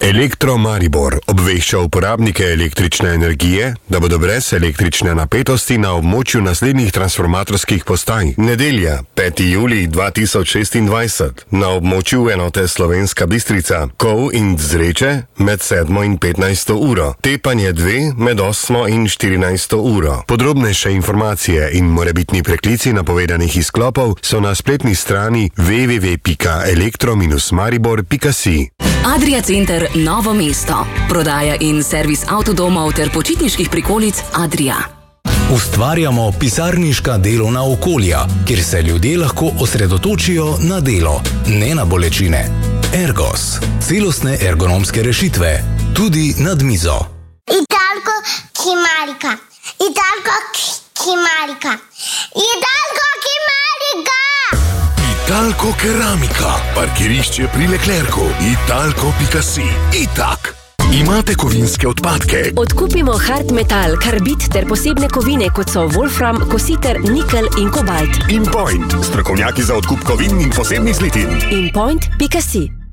Elektro Maribor obvešča uporabnike električne energije, da bodo brez električne napetosti na območju naslednjih transformatorskih postaj. Nedelja, 5. julij 2026, na območju enote Slovenska Bistrica, Kov in Zreče med 7. in 15. uro, Tepanje 2 med 8. in 14. uro. Podrobnejše informacije in morebitni preklici napovedanih izklopov so na spletni strani www.elektro-maribor.si. Adria Center Novo mesto. Prodaja in servis avtodomov ter počitniških prikolic Adria. Ustvarjamo pisarniška delovna okolja, kjer se ljudje lahko osredotočijo na delo, ne na bolečine. Ergos. Celostne ergonomske rešitve. Tudi nad mizo. Italko Kimarika. Italko Kimarika. Italko Kimarika. Italko Keramika, parkirišče pri Leclercu, italko.si. Itak. Imate kovinske odpadke? Odkupimo hard metal, karbid ter posebne kovine, kot so wolfram, kositer, nikel in kobalt. InPoint, strokovnjaki za odkup kovin in posebnih zlitin. InPoint.si